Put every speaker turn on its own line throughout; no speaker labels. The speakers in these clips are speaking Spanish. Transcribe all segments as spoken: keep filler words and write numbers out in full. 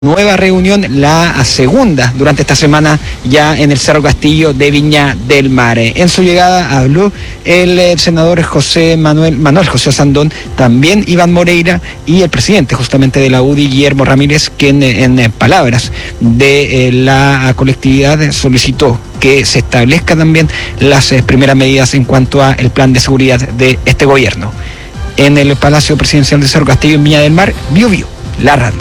Nueva reunión, la segunda durante esta semana ya en el Cerro Castillo de Viña del Mar. En su llegada habló el, el senador José Manuel, Manuel José Sandón, también Iván Moreira y el presidente justamente de la U D I, Guillermo Ramírez, quien en, en palabras de eh, la colectividad solicitó que se establezcan también las eh, primeras medidas en cuanto a el plan de seguridad de este gobierno. En el Palacio Presidencial de Cerro Castillo en Viña del Mar, Bio Bio, la radio.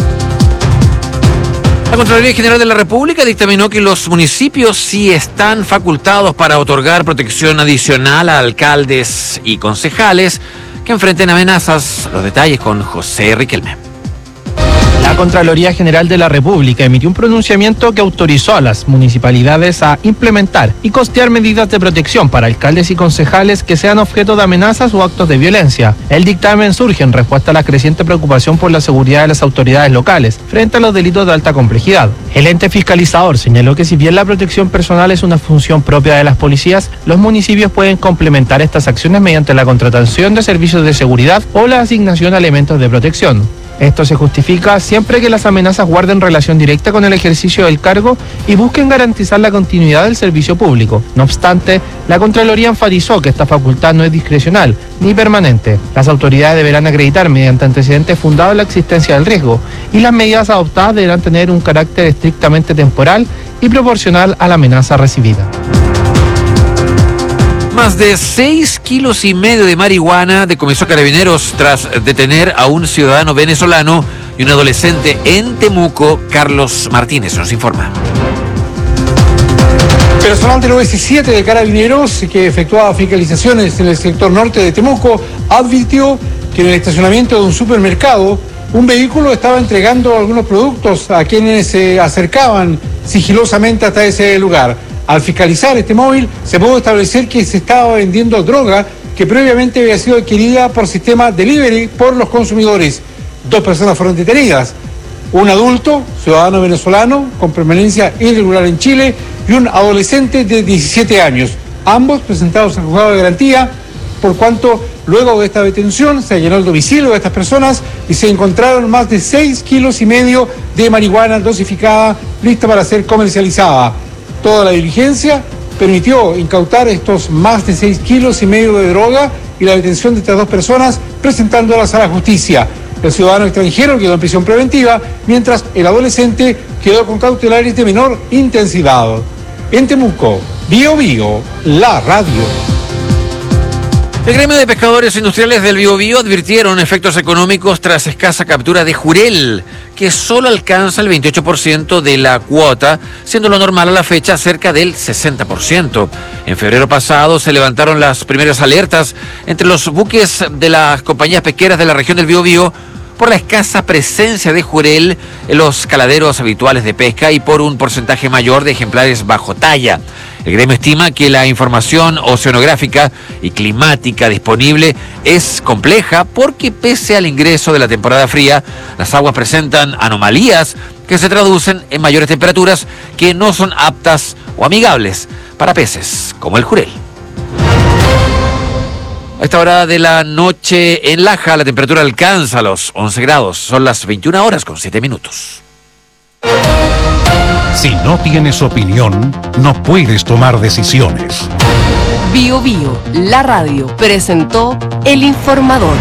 La Contraloría General de la República dictaminó que los municipios sí están facultados para otorgar protección adicional a alcaldes y concejales que enfrenten amenazas. Los detalles con José Riquelme.
La Contraloría General de la República emitió un pronunciamiento que autorizó a las municipalidades a implementar y costear medidas de protección para alcaldes y concejales que sean objeto de amenazas o actos de violencia. El dictamen surge en respuesta a la creciente preocupación por la seguridad de las autoridades locales frente a los delitos de alta complejidad. El ente fiscalizador señaló que si bien la protección personal es una función propia de las policías, los municipios pueden complementar estas acciones mediante la contratación de servicios de seguridad o la asignación de elementos de protección. Esto se justifica siempre que las amenazas guarden relación directa con el ejercicio del cargo y busquen garantizar la continuidad del servicio público. No obstante, la Contraloría enfatizó que esta facultad no es discrecional ni permanente. Las autoridades deberán acreditar mediante antecedentes fundados la existencia del riesgo y las medidas adoptadas deberán tener un carácter estrictamente temporal y proporcional a la amenaza recibida.
Más de seis kilos y medio de marihuana decomisó Carabineros tras detener a un ciudadano venezolano y un adolescente en Temuco. Carlos Martínez nos informa.
Personal del O S siete de Carabineros, que efectuaba fiscalizaciones en el sector norte de Temuco, advirtió que en el estacionamiento de un supermercado un vehículo estaba entregando algunos productos a quienes se acercaban sigilosamente hasta ese lugar. Al fiscalizar este móvil, se pudo establecer que se estaba vendiendo droga que previamente había sido adquirida por sistema delivery por los consumidores. Dos personas fueron detenidas, un adulto, ciudadano venezolano, con permanencia irregular en Chile, y un adolescente de diecisiete años, ambos presentados al juzgado de garantía, por cuanto luego de esta detención se allanó el domicilio de estas personas y se encontraron más de seis kilos y medio de marihuana dosificada lista para ser comercializada. Toda la diligencia permitió incautar estos más de seis kilos y medio de droga y la detención de estas dos personas, presentándolas a la justicia. El ciudadano extranjero quedó en prisión preventiva, mientras el adolescente quedó con cautelares de menor intensidad. En Temuco, Bio Bio, la radio.
El gremio de pescadores industriales del Biobío advirtieron efectos económicos tras escasa captura de jurel, que solo alcanza el veintiocho por ciento de la cuota, siendo lo normal a la fecha cerca del sesenta por ciento. En febrero pasado se levantaron las primeras alertas entre los buques de las compañías pesqueras de la región del Biobío por la escasa presencia de jurel en los caladeros habituales de pesca y por un porcentaje mayor de ejemplares bajo talla. El gremio estima que la información oceanográfica y climática disponible es compleja porque pese al ingreso de la temporada fría, las aguas presentan anomalías que se traducen en mayores temperaturas que no son aptas o amigables para peces como el jurel. A esta hora de la noche en Laja la temperatura alcanza los once grados, son las veintiuna horas con siete minutos.
Si no tienes opinión, no puedes tomar decisiones.
Bio Bio, la radio, presentó El Informador.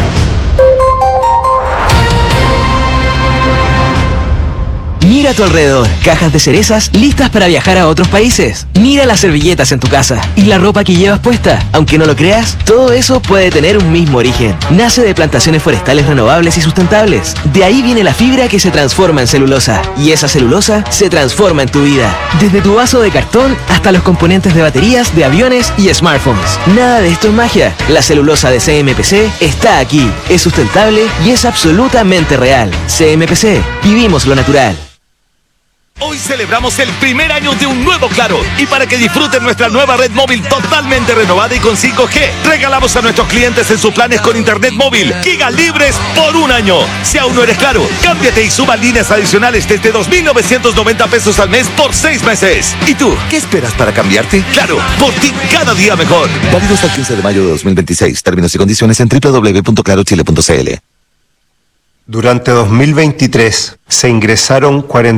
Mira a tu alrededor, cajas de cerezas listas para viajar a otros países. Mira las servilletas en tu casa y la ropa que llevas puesta. Aunque no lo creas, todo eso puede tener un mismo origen. Nace de plantaciones forestales renovables y sustentables. De ahí viene la fibra que se transforma en celulosa. Y esa celulosa se transforma en tu vida. Desde tu vaso de cartón hasta los componentes de baterías, de aviones y smartphones. Nada de esto es magia. La celulosa de C M P C está aquí. Es sustentable y es absolutamente real. C M P C. Vivimos lo natural.
Hoy celebramos el primer año de un nuevo Claro y para que disfruten nuestra nueva red móvil totalmente renovada y con cinco G, regalamos a nuestros clientes en sus planes con internet móvil gigas libres por un año. Si aún no eres Claro, cámbiate y suba líneas adicionales desde dos mil novecientos noventa pesos al mes por seis meses. ¿Y tú, qué esperas para cambiarte? Claro, por ti cada día mejor. Válido hasta el quince de mayo de dos mil veintiséis. Términos y condiciones en doble u doble u doble u punto claro chile punto c l.
Durante dos mil veintitrés se ingresaron cuarenta